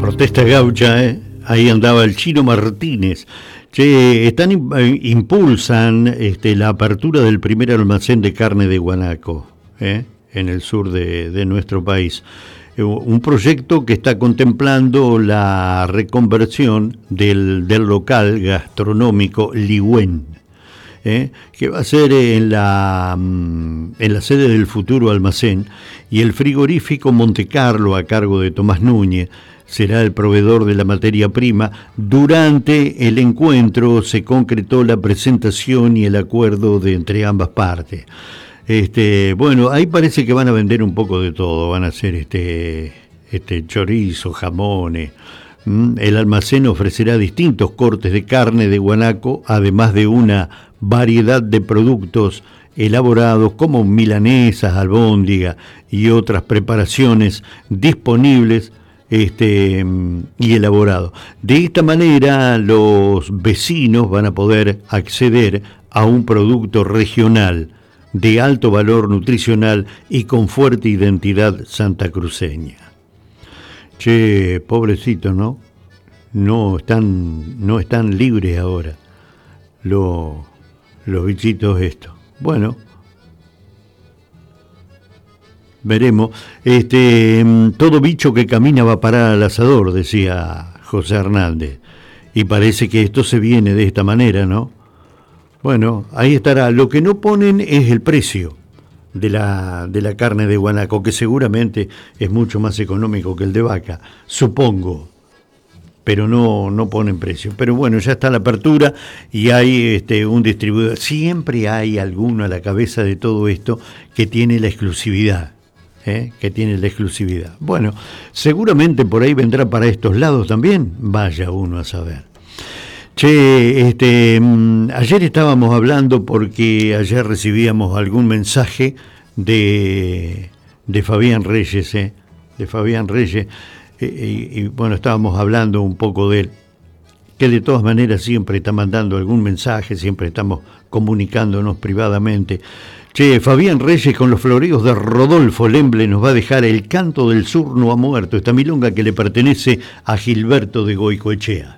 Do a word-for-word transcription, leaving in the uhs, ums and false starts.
Protesta gaucha, ¿eh? Ahí andaba el Chino Martínez. Che, están impulsan este, la apertura del primer almacén de carne de guanaco, ¿eh? En el sur de, de nuestro país. Un proyecto que está contemplando la reconversión del, del local gastronómico Ligüen, ¿eh? Que va a ser en la, en la sede del futuro almacén, y el frigorífico Montecarlo, a cargo de Tomás Núñez, será el proveedor de la materia prima. Durante el encuentro se concretó la presentación y el acuerdo de entre ambas partes. Este, bueno, ahí parece que van a vender un poco de todo, van a hacer este, este chorizo, jamones. El almacén ofrecerá distintos cortes de carne de guanaco, además de una variedad de productos elaborados como milanesas, albóndiga y otras preparaciones disponibles este, y elaborados. De esta manera los vecinos van a poder acceder a un producto regional de alto valor nutricional y con fuerte identidad santacruceña. Che, pobrecito, ¿no? No están, no están libres ahora los, los bichitos estos. Bueno, veremos. Este, todo bicho que camina va a parar al asador, decía José Hernández. Y parece que esto se viene de esta manera, ¿no? Bueno, ahí estará. Lo que no ponen es el precio de la, de la carne de guanaco, que seguramente es mucho más económico que el de vaca, supongo, pero no, no ponen precio. Pero bueno, ya está la apertura y hay este, un distribuidor. Siempre hay alguno a la cabeza de todo esto que tiene la exclusividad, ¿eh? que tiene la exclusividad. Bueno, seguramente por ahí vendrá para estos lados también, vaya uno a saber. Che, este, ayer estábamos hablando porque ayer recibíamos algún mensaje de, de Fabián Reyes, ¿eh? de Fabián Reyes, eh, y, y bueno, estábamos hablando un poco de él, que de todas maneras siempre está mandando algún mensaje, siempre estamos comunicándonos privadamente. Che, Fabián Reyes con los floreos de Rodolfo Lemble nos va a dejar El canto del sur no ha muerto, esta milonga que le pertenece a Gilberto de Goicoechea.